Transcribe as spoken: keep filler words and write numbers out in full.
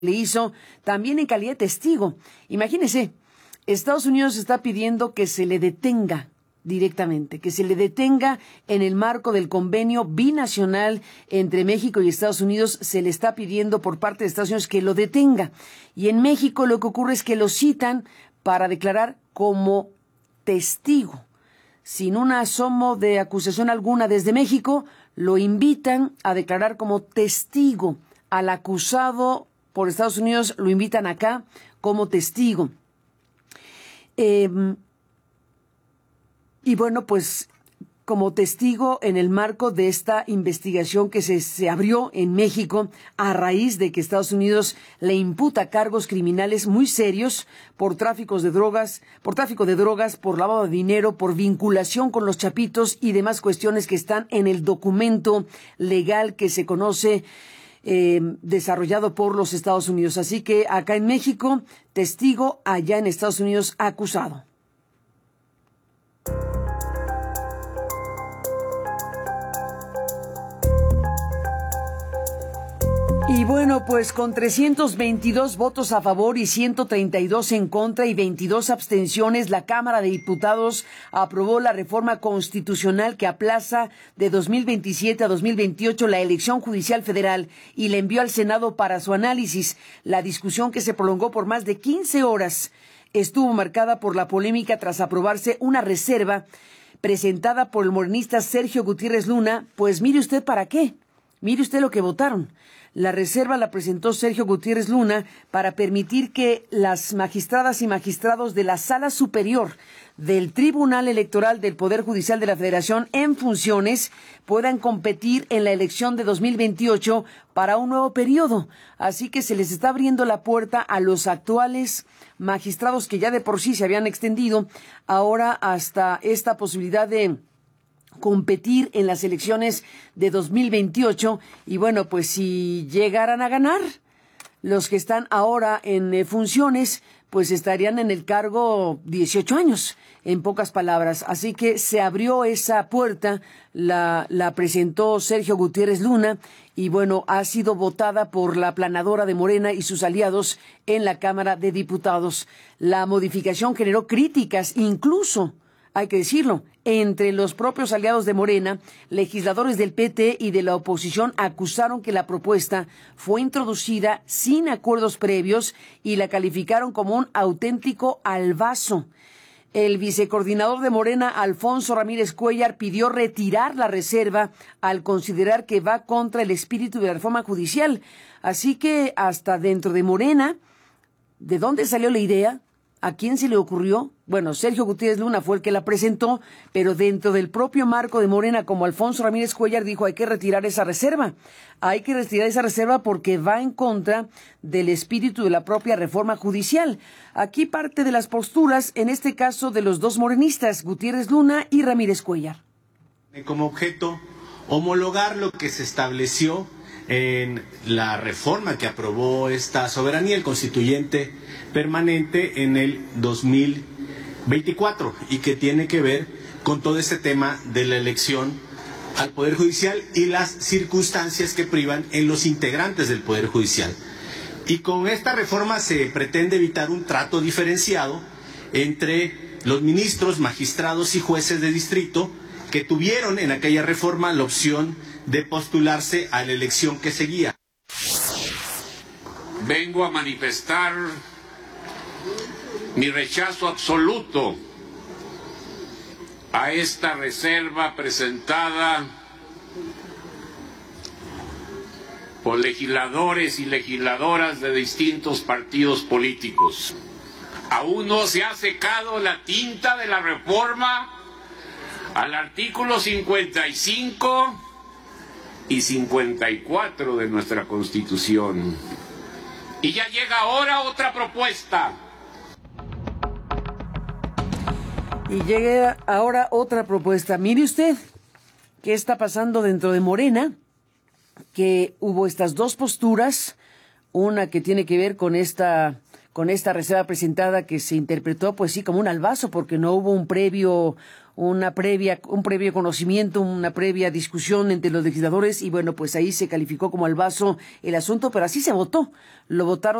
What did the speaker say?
le hizo también en calidad de testigo. Imagínese, Estados Unidos está pidiendo que se le detenga directamente, que se le detenga en el marco del convenio binacional entre México y Estados Unidos. Se le está pidiendo por parte de Estados Unidos que lo detenga. Y en México lo que ocurre es que lo citan para declarar como testigo. Sin un asomo de acusación alguna desde México, lo invitan a declarar como testigo. Al acusado por Estados Unidos lo invitan acá como testigo. Eh, y bueno, pues como testigo en el marco de esta investigación que se, se abrió en México a raíz de que Estados Unidos le imputa cargos criminales muy serios por tráficos de drogas, por tráfico de drogas, por lavado de dinero, por vinculación con los chapitos y demás cuestiones que están en el documento legal que se conoce Eh, desarrollado por los Estados Unidos. Así que acá en México, testigo, allá en Estados Unidos, acusado. Y bueno, pues con trescientos veintidós votos a favor y ciento treinta y dos en contra y veintidós abstenciones, la Cámara de Diputados aprobó la reforma constitucional que aplaza de dos mil veintisiete a dos mil veintiocho la elección judicial federal y la envió al Senado para su análisis. La discusión, que se prolongó por más de quince horas, estuvo marcada por la polémica tras aprobarse una reserva presentada por el morenista Sergio Gutiérrez Luna. Pues mire usted para qué, mire usted lo que votaron. La reserva la presentó Sergio Gutiérrez Luna para permitir que las magistradas y magistrados de la Sala Superior del Tribunal Electoral del Poder Judicial de la Federación en funciones puedan competir en la elección de dos mil veintiocho para un nuevo periodo. Así que se les está abriendo la puerta a los actuales magistrados que ya de por sí se habían extendido, ahora hasta esta posibilidad de competir en las elecciones de dos mil veintiocho. Y bueno, pues si llegaran a ganar, los que están ahora en eh, funciones, pues estarían en el cargo dieciocho años, en pocas palabras. Así que se abrió esa puerta, la, la presentó Sergio Gutiérrez Luna, y bueno, ha sido votada por la aplanadora de Morena y sus aliados en la Cámara de Diputados. La modificación generó críticas, incluso, hay que decirlo, entre los propios aliados de Morena. Legisladores del P T y de la oposición acusaron que la propuesta fue introducida sin acuerdos previos y la calificaron como un auténtico albazo. El vicecoordinador de Morena, Alfonso Ramírez Cuellar, pidió retirar la reserva al considerar que va contra el espíritu de la reforma judicial. Así que hasta dentro de Morena, ¿de dónde salió la idea? ¿A quién se le ocurrió? Bueno, Sergio Gutiérrez Luna fue el que la presentó, pero dentro del propio marco de Morena, como Alfonso Ramírez Cuellar dijo, hay que retirar esa reserva. Hay que retirar esa reserva porque va en contra del espíritu de la propia reforma judicial. Aquí parte de las posturas, en este caso de los dos morenistas, Gutiérrez Luna y Ramírez Cuellar. Como objeto, homologar lo que se estableció en la reforma que aprobó esta soberanía, el constituyente permanente, en el dos mil veinticuatro, y que tiene que ver con todo este tema de la elección al Poder Judicial y las circunstancias que privan en los integrantes del Poder Judicial. Y con esta reforma se pretende evitar un trato diferenciado entre los ministros, magistrados y jueces de distrito que tuvieron en aquella reforma la opción de postularse a la elección que seguía. Vengo a manifestar mi rechazo absoluto a esta reserva presentada por legisladores y legisladoras de distintos partidos políticos. Aún no se ha secado la tinta de la reforma al artículo cincuenta y cinco y cincuenta y cuatro de nuestra Constitución. Y ya llega ahora otra propuesta. Y llega ahora otra propuesta. Mire usted qué está pasando dentro de Morena, que hubo estas dos posturas, una que tiene que ver con esta con esta reserva presentada que se interpretó, pues sí, como un albazo, porque no hubo un previo, una previa, un previo conocimiento, una previa discusión entre los legisladores, y bueno, pues ahí se calificó como albazo el asunto, pero así se votó. Lo votaron